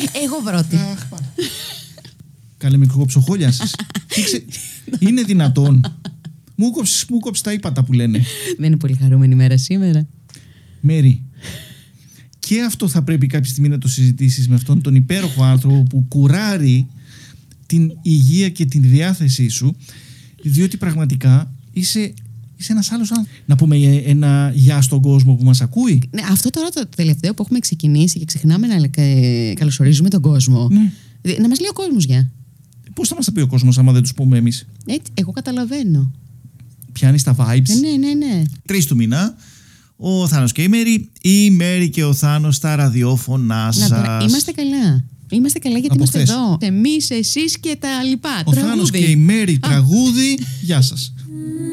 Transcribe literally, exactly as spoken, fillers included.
Εγώ πρώτη. Καλέ με κοκοψοχόλιασες. Είναι δυνατόν? Μου κόψεις, μου κόψεις τα ύπατα που λένε. Δεν είναι πολύ χαρούμενη ημέρα σήμερα. Μέρη, και αυτό θα πρέπει κάποια στιγμή να το συζητήσεις με αυτόν τον υπέροχο άνθρωπο που κουράρει την υγεία και την διάθεσή σου, διότι πραγματικά είσαι, είσαι ένας άλλος άνθρωπος. Να πούμε ένα γεια στον κόσμο που μας ακούει. Ναι, αυτό τώρα το τελευταίο που έχουμε ξεκινήσει και ξεχνάμε να καλωσορίζουμε τον κόσμο. Ναι. Να μας λέει ο κόσμος γεια. Πώς θα μας τα πει ο κόσμος άμα δεν τους πούμε εμείς? Έτσι, εγώ καταλαβαίνω. Πιάνεις τα vibes. Ναι, ναι, ναι. Τρεις του μήνα, ο Θάνος και η Μέρη, η Μέρη και ο Θάνος στα ραδιόφωνά σας. Να, τώρα, είμαστε καλά. Είμαστε καλά γιατί Από είμαστε χθες. εδώ. Εμείς, εσείς και τα λοιπά. Ο Τραγούδι. Θάνος και η Μέρη τραγούδι. Γεια σας.